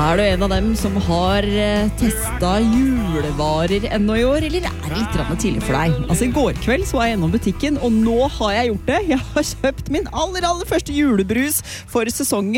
Er du en av dem som har testet julevarer ennå i år, eller er det litt tidlig for deg? Altså, i går kveld så var jeg gjennom butikken, og nå har jeg gjort det. Jeg har kjøpt min aller første julebrus for sesongen.